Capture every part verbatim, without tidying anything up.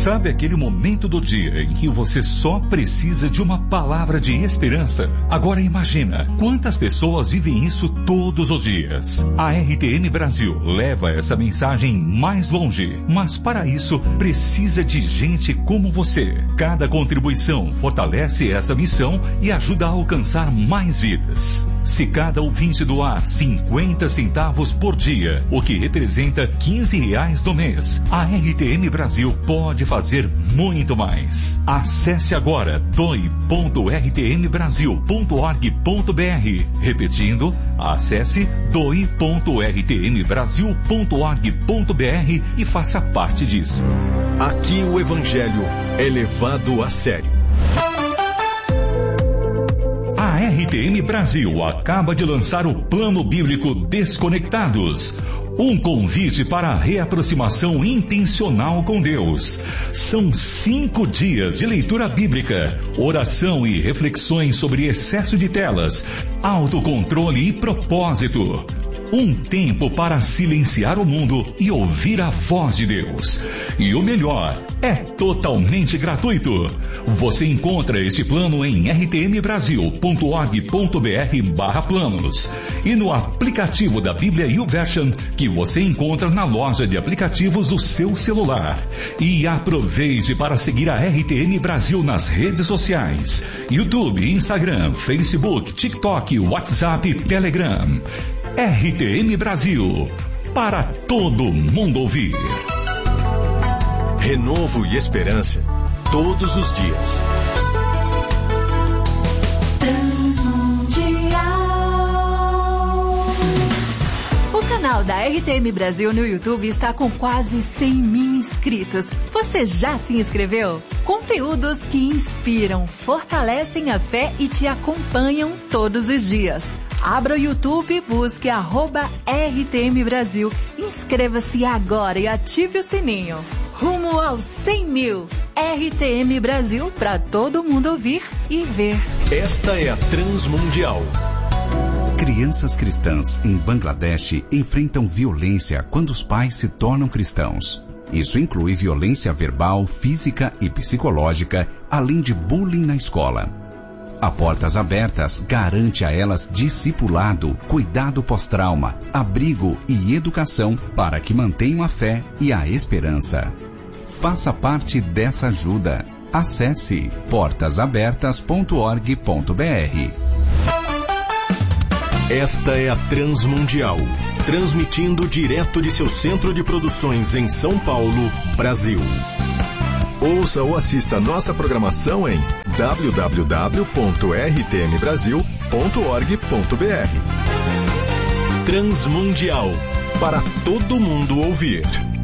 Sabe aquele momento do dia em que você só precisa de uma palavra de esperança? Agora imagina, quantas pessoas vivem isso todos os dias? A R T M Brasil leva essa mensagem mais longe, mas para isso precisa de gente como você. Cada contribuição fortalece essa missão e ajuda a alcançar mais vidas. Se cada ouvinte doar cinquenta centavos por dia, o que representa quinze reais no mês, a R T M Brasil pode fazer muito mais. Acesse agora doe ponto r t m brasil ponto org ponto b r. Repetindo, acesse doe ponto r t m brasil ponto org ponto b r e faça parte disso. Aqui o Evangelho é levado a sério. A R T M Brasil acaba de lançar o Plano Bíblico Desconectados. Um convite para a reaproximação intencional com Deus. São cinco dias de leitura bíblica, oração e reflexões sobre excesso de telas, autocontrole e propósito. Um tempo para silenciar o mundo e ouvir a voz de Deus. E o melhor, é totalmente gratuito. Você encontra este plano em r t m brasil ponto org ponto b r barra planos e no aplicativo da Bíblia YouVersion que você encontra na loja de aplicativos do seu celular. E aproveite para seguir a R T M Brasil nas redes sociais: YouTube, Instagram, Facebook, TikTok, WhatsApp e Telegram. R T M Brasil, para todo mundo ouvir. Renovo e esperança, todos os dias. Transmundial. O canal da R T M Brasil no YouTube está com quase cem mil inscritos. Você já se inscreveu? Conteúdos que inspiram, fortalecem a fé e te acompanham todos os dias. Abra o YouTube e busque arroba R T M Brasil. Inscreva-se agora e ative o sininho. Rumo aos cem mil. R T M Brasil para todo mundo ouvir e ver. Esta é a Transmundial. Crianças cristãs em Bangladesh enfrentam violência quando os pais se tornam cristãos. Isso inclui violência verbal, física e psicológica, além de bullying na escola. A Portas Abertas garante a elas discipulado, cuidado pós-trauma, abrigo e educação para que mantenham a fé e a esperança. Faça parte dessa ajuda. Acesse portas abertas ponto org ponto b r. Esta é a Transmundial, transmitindo direto de seu centro de produções em São Paulo, Brasil. Ouça ou assista nossa programação em w w w ponto r t m brasil ponto org ponto b r. Transmundial, para todo mundo ouvir.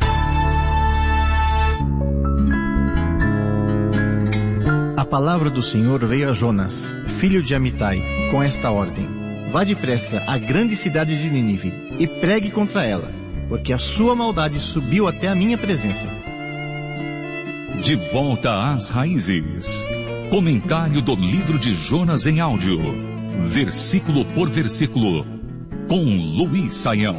A palavra do Senhor veio a Jonas, filho de Amitai, com esta ordem: vá depressa à grande cidade de Nínive e pregue contra ela, porque a sua maldade subiu até a minha presença. De volta às raízes. Comentário do livro de Jonas em áudio, versículo por versículo, com Luiz Saião.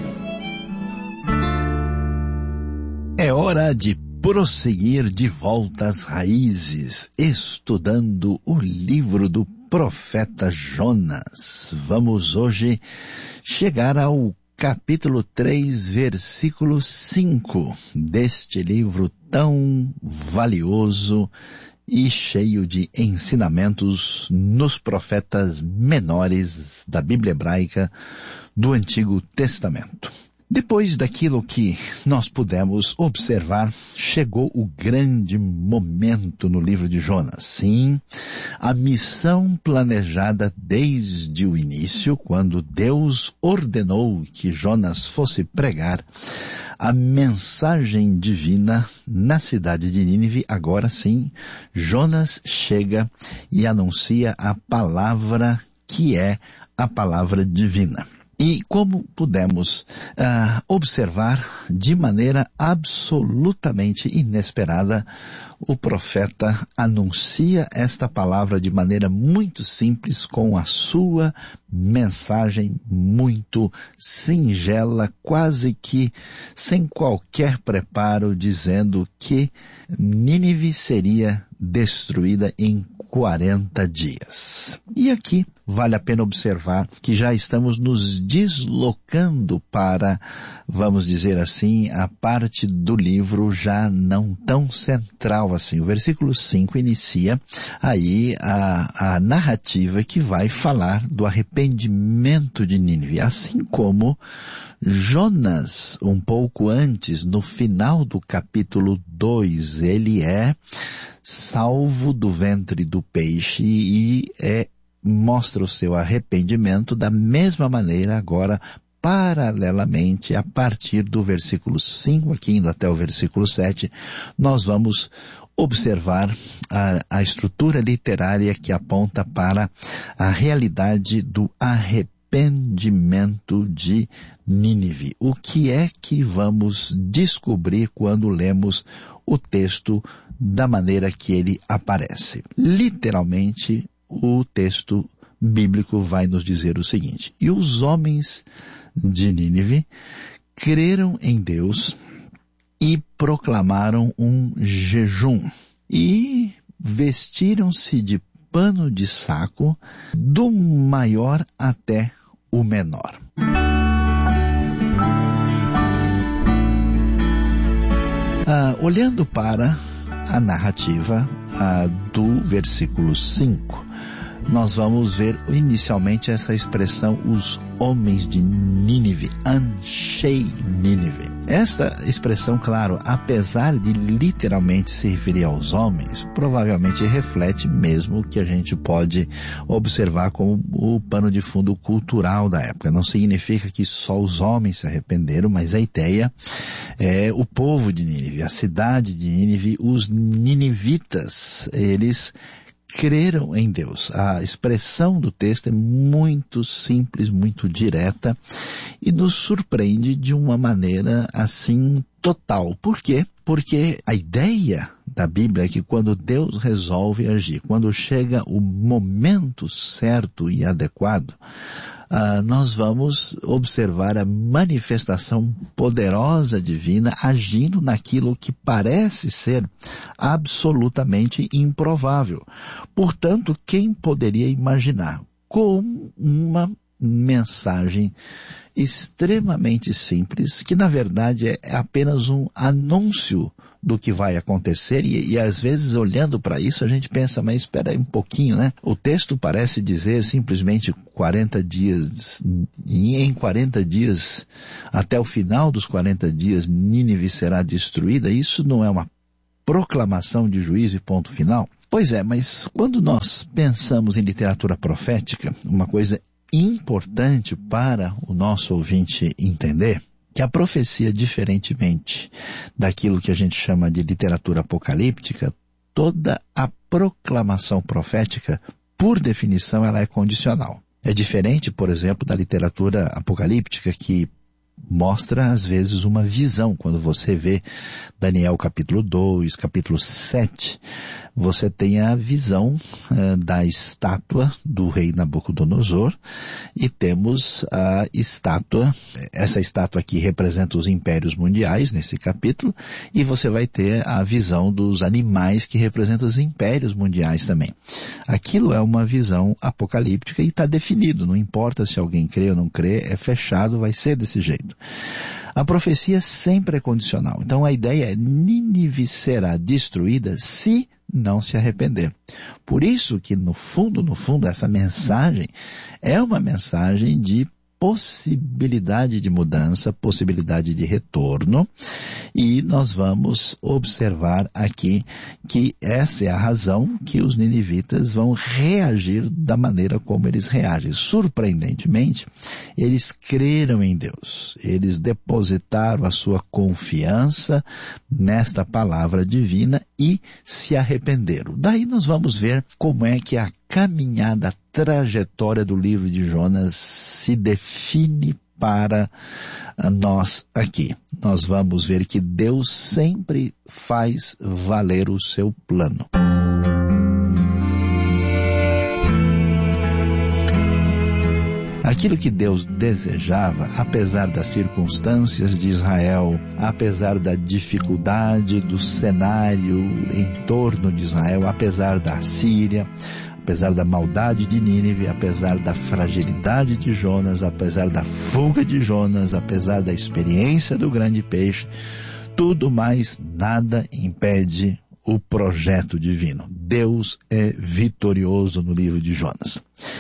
É hora de prosseguir de volta às raízes, estudando o livro do profeta Jonas. Vamos hoje chegar ao capítulo três, versículo cinco, deste livro tão valioso e cheio de ensinamentos nos profetas menores da Bíblia hebraica do Antigo Testamento. Depois daquilo que nós pudemos observar, chegou o grande momento no livro de Jonas. Sim, a missão planejada desde o início, quando Deus ordenou que Jonas fosse pregar a mensagem divina na cidade de Nínive. Agora sim, Jonas chega e anuncia a palavra que é a palavra divina. E como pudemos ah, observar de maneira absolutamente inesperada, o profeta anuncia esta palavra de maneira muito simples, com a sua mensagem muito singela, quase que sem qualquer preparo, dizendo que Nínive seria destruída em quarenta dias. E aqui vale a pena observar que já estamos nos deslocando para, vamos dizer assim, a parte do livro já não tão central assim. O versículo cinco inicia aí a, a narrativa que vai falar do arrependimento de Nínive, assim como Jonas, um pouco antes, no final do capítulo dois, ele é salvo do ventre do peixe e é, mostra o seu arrependimento da mesma maneira agora, paralelamente, a partir do versículo cinco, aqui indo até o versículo sete, nós vamos observar a, a estrutura literária que aponta para a realidade do arrependimento de Nínive. O que é que vamos descobrir quando lemos o texto da maneira que ele aparece? Literalmente, o texto bíblico vai nos dizer o seguinte: e os homens de Nínive creram em Deus e proclamaram um jejum e vestiram-se de pano de saco, do maior até o menor. Ah, olhando para a narrativa ah, do versículo cinco, nós vamos ver inicialmente essa expressão, os homens de Nínive, Anshei Nínive. Esta expressão, claro, apesar de literalmente se referir aos homens, provavelmente reflete mesmo o que a gente pode observar como o pano de fundo cultural da época. Não significa que só os homens se arrependeram, mas a ideia é o povo de Nínive, a cidade de Nínive, os ninivitas, eles creram em Deus. A expressão do texto é muito simples, muito direta e nos surpreende de uma maneira assim total. Por quê? Porque a ideia da Bíblia é que quando Deus resolve agir, quando chega o momento certo e adequado, Uh, nós vamos observar a manifestação poderosa divina agindo naquilo que parece ser absolutamente improvável. Portanto, quem poderia imaginar com uma mensagem extremamente simples, que na verdade é apenas um anúncio do que vai acontecer, e, e às vezes olhando para isso a gente pensa, mas espera aí um pouquinho, né? O texto parece dizer simplesmente quarenta dias, e em quarenta dias, até o final dos quarenta dias, Nínive será destruída. Isso não é uma proclamação de juízo e ponto final? Pois é, mas quando nós pensamos em literatura profética, uma coisa importante para o nosso ouvinte entender, que a profecia, diferentemente daquilo que a gente chama de literatura apocalíptica, toda a proclamação profética, por definição, ela é condicional. É diferente, por exemplo, da literatura apocalíptica, que mostra, às vezes, uma visão. Quando você vê Daniel capítulo dois, capítulo sete, você tem a visão uh, da estátua do rei Nabucodonosor, e temos a estátua, essa estátua aqui representa os impérios mundiais nesse capítulo, e você vai ter a visão dos animais que representam os impérios mundiais também. Aquilo é uma visão apocalíptica e está definido, não importa se alguém crê ou não crê, é fechado, vai ser desse jeito. A profecia sempre é condicional. Então a ideia é: Nínive será destruída se não se arrepender. Por isso que no fundo, no fundo, essa mensagem é uma mensagem de possibilidade de mudança, possibilidade de retorno, e nós vamos observar aqui que essa é a razão que os ninivitas vão reagir da maneira como eles reagem. Surpreendentemente, eles creram em Deus, eles depositaram a sua confiança nesta palavra divina e se arrependeram. Daí nós vamos ver como é que a caminhada, a trajetória do livro de Jonas se define para nós aqui. Nós vamos ver que Deus sempre faz valer o seu plano. Aquilo que Deus desejava, apesar das circunstâncias de Israel, apesar da dificuldade do cenário em torno de Israel, apesar da Síria, apesar da maldade de Nínive, apesar da fragilidade de Jonas, apesar da fuga de Jonas, apesar da experiência do grande peixe, tudo mais, nada impede o projeto divino. Deus é vitorioso no livro de Jonas.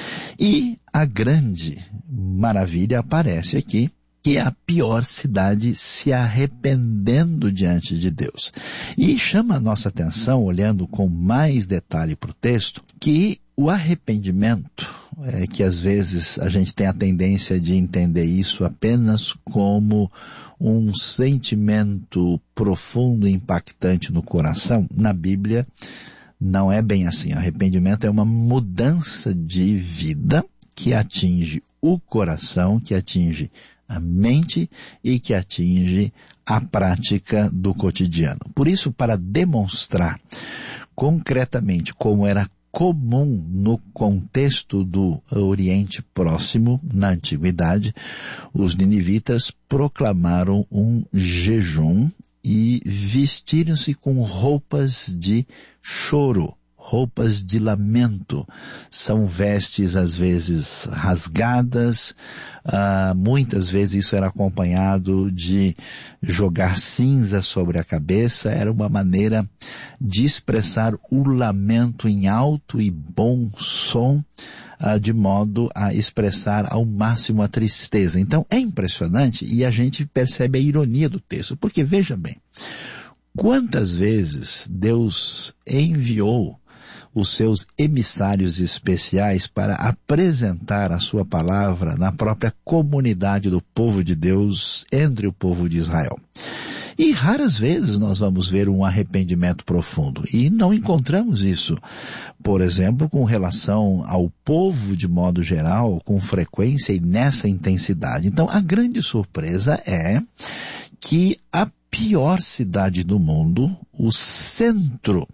E a grande maravilha aparece aqui, que é a pior cidade se arrependendo diante de Deus. E chama a nossa atenção, olhando com mais detalhe para o texto, que o arrependimento, é, que às vezes a gente tem a tendência de entender isso apenas como um sentimento profundo e impactante no coração, na Bíblia não é bem assim. Arrependimento é uma mudança de vida que atinge o coração, que atinge a mente e que atinge a prática do cotidiano. Por isso, para demonstrar concretamente como era comum no contexto do Oriente Próximo, na Antiguidade, os ninivitas proclamaram um jejum e vestiram-se com roupas de choro, roupas de lamento. São vestes às vezes rasgadas, uh, muitas vezes isso era acompanhado de jogar cinza sobre a cabeça. Era uma maneira de expressar o lamento em alto e bom som, uh, de modo a expressar ao máximo a tristeza. Então é impressionante e a gente percebe a ironia do texto, porque veja bem, quantas vezes Deus enviou os seus emissários especiais para apresentar a sua palavra na própria comunidade do povo de Deus, entre o povo de Israel. E raras vezes nós vamos ver um arrependimento profundo. E não encontramos isso, por exemplo, com relação ao povo de modo geral, com frequência e nessa intensidade. Então, a grande surpresa é que a pior cidade do mundo, o centro,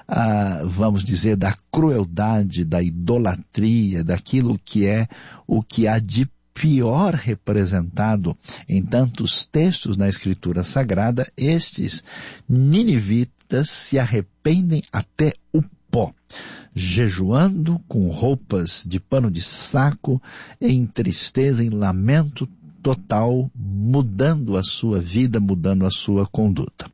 ah, vamos dizer, da crueldade, da idolatria, daquilo que é o que há de pior representado em tantos textos na Escritura Sagrada, estes ninivitas se arrependem até o pó, jejuando com roupas de pano de saco, em tristeza, em lamento total, mudando a sua vida, mudando a sua conduta.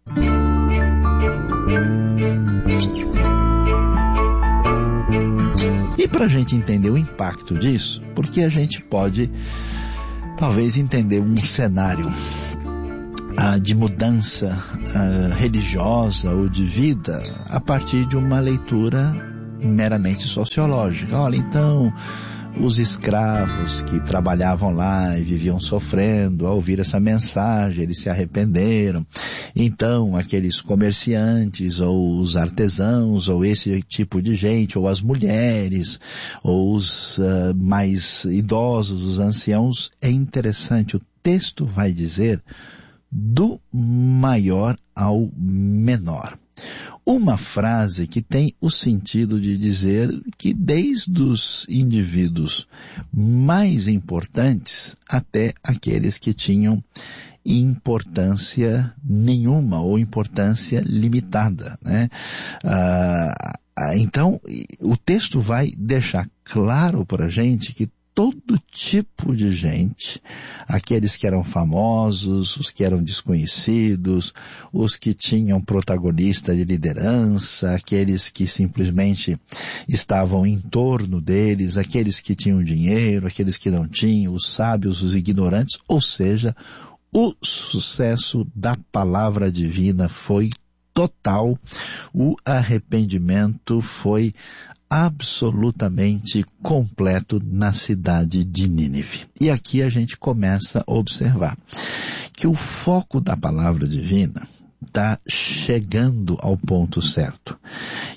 E para a gente entender o impacto disso, porque a gente pode talvez entender um cenário ah, de mudança ah, religiosa ou de vida a partir de uma leitura meramente sociológica. Olha, então, os escravos que trabalhavam lá e viviam sofrendo, ao ouvir essa mensagem, eles se arrependeram. Então, aqueles comerciantes, ou os artesãos, ou esse tipo de gente, ou as mulheres, ou os uh, mais idosos, os anciãos, é interessante, o texto vai dizer do maior ao menor. Uma frase que tem o sentido de dizer que desde os indivíduos mais importantes até aqueles que tinham importância nenhuma ou importância limitada, né? Ah, então, o texto vai deixar claro para a gente que todo tipo de gente, aqueles que eram famosos, os que eram desconhecidos, os que tinham protagonista de liderança, aqueles que simplesmente estavam em torno deles, aqueles que tinham dinheiro, aqueles que não tinham, os sábios, os ignorantes, ou seja, o sucesso da palavra divina foi total, o arrependimento foi absolutamente completo na cidade de Nínive. E aqui a gente começa a observar que o foco da palavra divina está chegando ao ponto certo,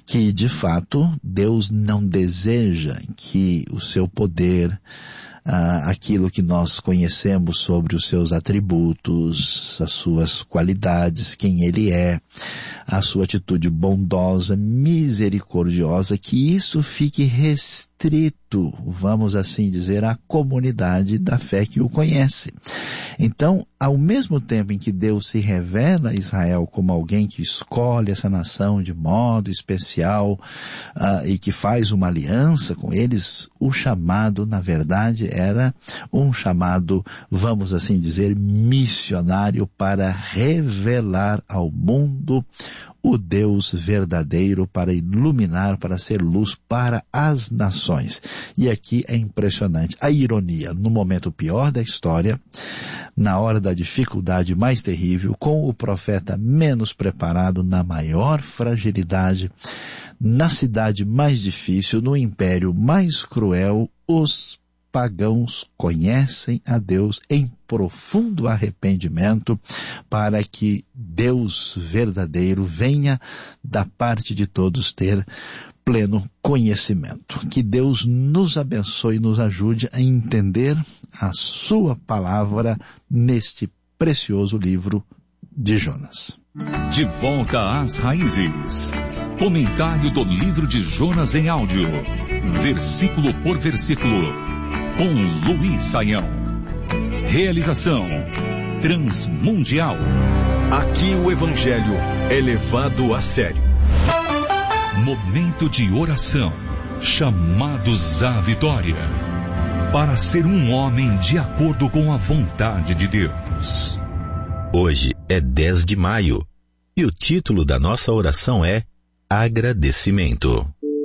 que, de fato, Deus não deseja que o seu poder, ah, aquilo que nós conhecemos sobre os seus atributos, as suas qualidades, quem Ele é, a sua atitude bondosa, misericordiosa, que isso fique restrito, vamos assim dizer, à comunidade da fé que o conhece. Então, ao mesmo tempo em que Deus se revela a Israel como alguém que escolhe essa nação de modo especial uh, e que faz uma aliança com eles, o chamado, na verdade, era um chamado, vamos assim dizer, missionário para revelar ao mundo o Deus verdadeiro, para iluminar, para ser luz para as nações. E aqui é impressionante a ironia, no momento pior da história, na hora da dificuldade mais terrível, com o profeta menos preparado, na maior fragilidade, na cidade mais difícil, no império mais cruel, os pagãos conhecem a Deus em profundo arrependimento para que Deus verdadeiro venha da parte de todos ter pleno conhecimento. Que Deus nos abençoe e nos ajude a entender a sua palavra neste precioso livro de Jonas. De volta às raízes. Comentário do livro de Jonas em áudio, versículo por versículo, com Luiz Saião. Realização Transmundial. Aqui o Evangelho é levado a sério. Momento de oração. Chamados à vitória. Para ser um homem de acordo com a vontade de Deus. Hoje é dez de maio e o título da nossa oração é Agradecimento.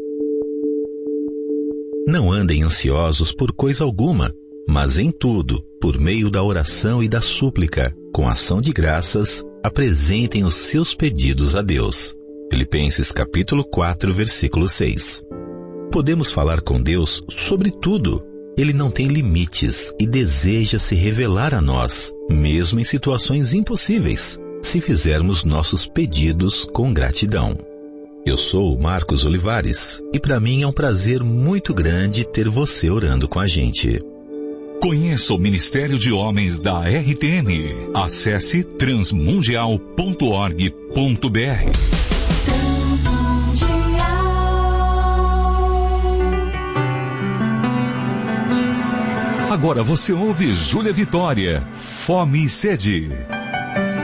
Não andem ansiosos por coisa alguma, mas em tudo, por meio da oração e da súplica, com ação de graças, apresentem os seus pedidos a Deus. Filipenses capítulo quatro, versículo seis. Podemos falar com Deus sobre tudo. Ele não tem limites e deseja se revelar a nós, mesmo em situações impossíveis, se fizermos nossos pedidos com gratidão. Eu sou o Marcos Olivares e para mim é um prazer muito grande ter você orando com a gente. Conheça o Ministério de Homens da R T M. Acesse transmundial ponto org ponto br. Agora você ouve Júlia Vitória, Fome e Sede.